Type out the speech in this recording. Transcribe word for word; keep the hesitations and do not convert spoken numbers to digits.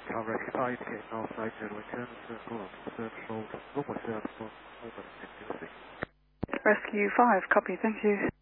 Tower Rescue five, get north side, zero return, circle on third floor, runway zero four, over six zero six. Rescue five, copy, thank you.